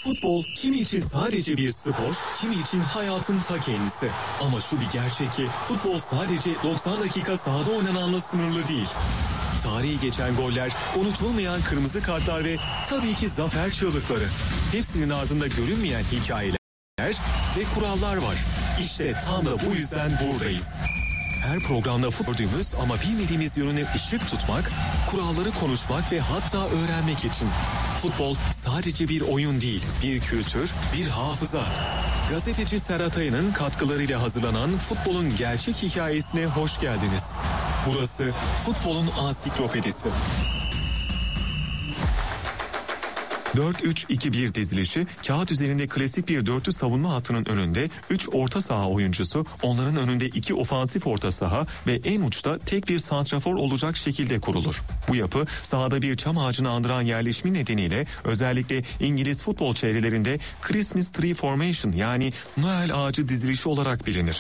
Futbol kimi için sadece bir spor, kimi için hayatın ta kendisi. Ama şu bir gerçek ki futbol sadece 90 dakika sahada oynananla sınırlı değil. Tarihi geçen goller, unutulmayan kırmızı kartlar ve tabii ki zafer çığlıkları. Hepsinin ardında görünmeyen hikayeler ve kurallar var. İşte tam da bu yüzden buradayız. Her programda gördüğümüz ama bilmediğimiz yönüne ışık tutmak, kuralları konuşmak ve hatta öğrenmek için. Futbol sadece bir oyun değil, bir kültür, bir hafıza. Gazeteci Serhat Aya'nın katkılarıyla hazırlanan futbolun gerçek hikayesine hoş geldiniz. Burası futbolun ansiklopedisi. 4-3-2-1 dizilişi kağıt üzerinde klasik bir dörtlü savunma hattının önünde 3 orta saha oyuncusu, onların önünde 2 ofansif orta saha ve en uçta tek bir santrafor olacak şekilde kurulur. Bu yapı sahada bir çam ağacını andıran yerleşimi nedeniyle özellikle İngiliz futbol çevrelerinde Christmas Tree Formation yani Noel ağacı dizilişi olarak bilinir.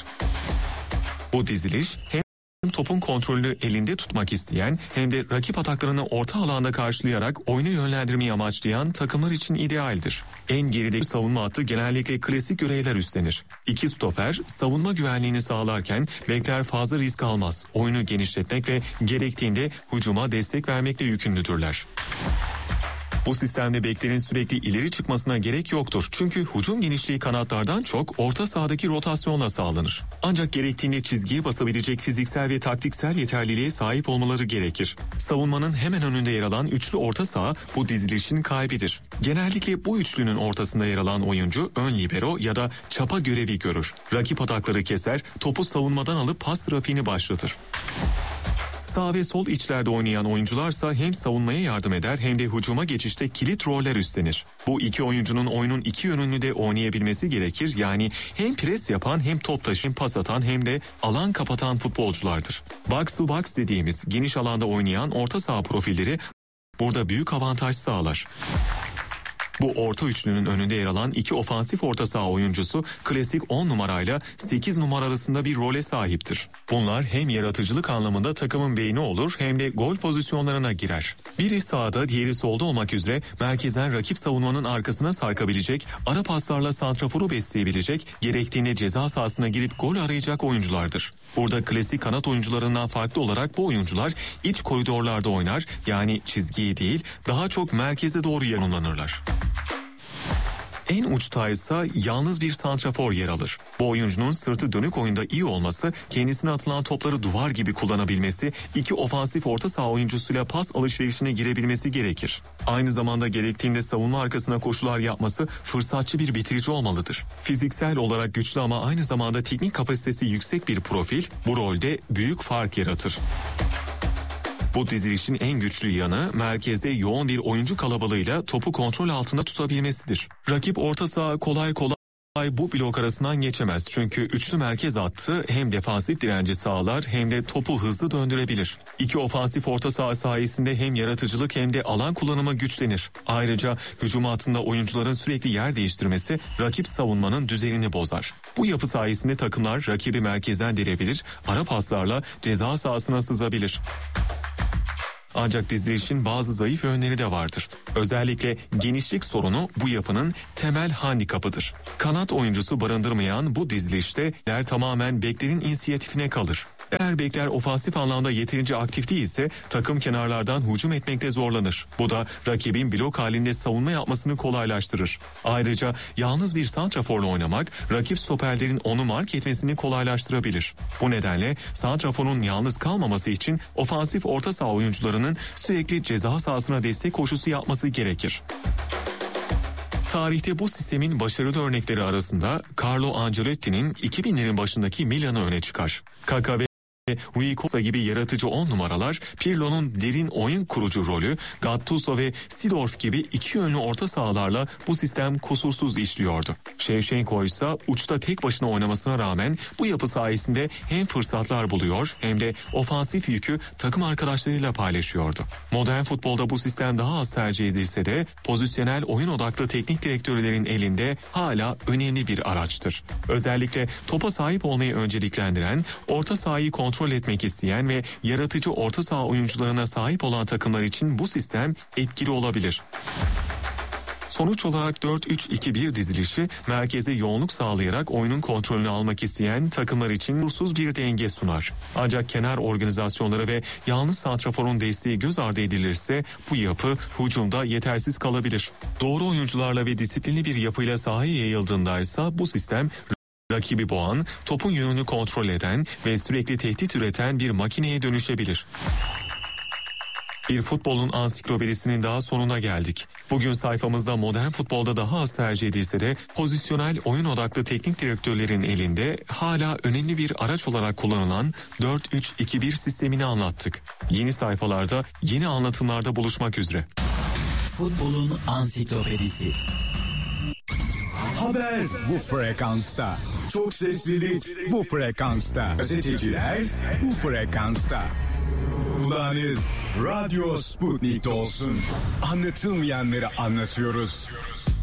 Bu diziliş hem topun kontrolünü elinde tutmak isteyen hem de rakip ataklarını orta alanda karşılayarak oyunu yönlendirmeyi amaçlayan takımlar için idealdir. En gerideki savunma hattı genellikle klasik görevler üstlenir. 2 stoper savunma güvenliğini sağlarken bekler fazla risk almaz. Oyunu genişletmek ve gerektiğinde hücuma destek vermekle yükümlüdürler. Bu sistemde beklerin sürekli ileri çıkmasına gerek yoktur. Çünkü hücum genişliği kanatlardan çok orta sahadaki rotasyonla sağlanır. Ancak gerektiğinde çizgiye basabilecek fiziksel ve taktiksel yeterliliğe sahip olmaları gerekir. Savunmanın hemen önünde yer alan üçlü orta saha bu dizilişin kalbidir. Genellikle bu üçlünün ortasında yer alan oyuncu ön libero ya da çapa görevi görür. Rakip atakları keser, topu savunmadan alıp pas trafiğini başlatır. Sağ ve sol içlerde oynayan oyuncularsa hem savunmaya yardım eder hem de hücuma geçişte kilit roller üstlenir. Bu iki oyuncunun oyunun iki yönünü de oynayabilmesi gerekir. Yani hem pres yapan hem top taşıyan, pas atan hem de alan kapatan futbolculardır. Box to box dediğimiz geniş alanda oynayan orta saha profilleri burada büyük avantaj sağlar. Bu orta üçlünün önünde yer alan iki ofansif orta saha oyuncusu klasik 10 numarayla 8 numara arasında bir role sahiptir. Bunlar hem yaratıcılık anlamında takımın beyni olur hem de gol pozisyonlarına girer. Biri sağda diğeri solda olmak üzere merkezden rakip savunmanın arkasına sarkabilecek, ara paslarla santraforu besleyebilecek, gerektiğinde ceza sahasına girip gol arayacak oyunculardır. Burada klasik kanat oyuncularından farklı olarak bu oyuncular iç koridorlarda oynar, yani çizgiyi değil daha çok merkeze doğru yönlenirler. En uçta ise yalnız bir santrafor yer alır. Bu oyuncunun sırtı dönük oyunda iyi olması, kendisine atılan topları duvar gibi kullanabilmesi, iki ofansif orta saha oyuncusuyla pas alışverişine girebilmesi gerekir. Aynı zamanda gerektiğinde savunma arkasına koşular yapması, fırsatçı bir bitirici olmalıdır. Fiziksel olarak güçlü ama aynı zamanda teknik kapasitesi yüksek bir profil, bu rolde büyük fark yaratır. Bu dizilişin en güçlü yanı merkezde yoğun bir oyuncu kalabalığıyla topu kontrol altında tutabilmesidir. Rakip orta saha kolay bu blok arasından geçemez. Çünkü üçlü merkez hattı hem defansif direnci sağlar hem de topu hızlı döndürebilir. İki ofansif orta saha sayesinde hem yaratıcılık hem de alan kullanımı güçlenir. Ayrıca hücum hattında oyuncuların sürekli yer değiştirmesi rakip savunmanın düzenini bozar. Bu yapı sayesinde takımlar rakibi merkezden delebilir, ara paslarla ceza sahasına sızabilir. Ancak dizilişin bazı zayıf yönleri de vardır. Özellikle genişlik sorunu bu yapının temel handikapıdır. Kanat oyuncusu barındırmayan bu dizilişte tamamen beklerin inisiyatifine kalır. Eğer bekler ofansif anlamda yeterince aktif değilse takım kenarlardan hücum etmekte zorlanır. Bu da rakibin blok halinde savunma yapmasını kolaylaştırır. Ayrıca yalnız bir santraforla oynamak rakip stoperlerin onu mark etmesini kolaylaştırabilir. Bu nedenle santraforun yalnız kalmaması için ofansif orta saha oyuncularının sürekli ceza sahasına destek koşusu yapması gerekir. Tarihte bu sistemin başarılı örnekleri arasında Carlo Ancelotti'nin 2000'lerin başındaki Milan'ı öne çıkar. Kaka ve Rui Costa gibi yaratıcı 10 numaralar, Pirlo'nun derin oyun kurucu rolü, Gattuso ve Seedorf gibi iki yönlü orta sahalarla bu sistem kusursuz işliyordu. Shevchenko ise uçta tek başına oynamasına rağmen bu yapı sayesinde hem fırsatlar buluyor hem de ofansif yükü takım arkadaşlarıyla paylaşıyordu. Modern futbolda bu sistem daha az tercih edilse de pozisyonel oyun odaklı teknik direktörlerin elinde hala önemli bir araçtır. Özellikle topa sahip olmayı önceliklendiren, orta sahayı kontrol etmek isteyen ve yaratıcı orta saha oyuncularına sahip olan takımlar için bu sistem etkili olabilir. Sonuç olarak 4-3-2-1 dizilişi merkeze yoğunluk sağlayarak oyunun kontrolünü almak isteyen takımlar için kusursuz bir denge sunar. Ancak kenar organizasyonları ve yalnız santraforun desteği göz ardı edilirse bu yapı hücumda yetersiz kalabilir. Doğru oyuncularla ve disiplinli bir yapıyla sahaya yayıldığındaysa bu sistem rakibi boğan, topun yönünü kontrol eden ve sürekli tehdit üreten bir makineye dönüşebilir. Bir futbolun ansiklopedisinin daha sonuna geldik. Bugün sayfamızda modern futbolda daha az tercih edilse de pozisyonel oyun odaklı teknik direktörlerin elinde hala önemli bir araç olarak kullanılan 4-3-2-1 sistemini anlattık. Yeni sayfalarda, yeni anlatımlarda buluşmak üzere. Futbolun ansiklopedisi. Haber bu frekansta. Çok seslilik bu frekansta. Gazeteciler bu frekansta. Kulağınız Radyo Sputnik'te olsun. Anlatılmayanları anlatıyoruz.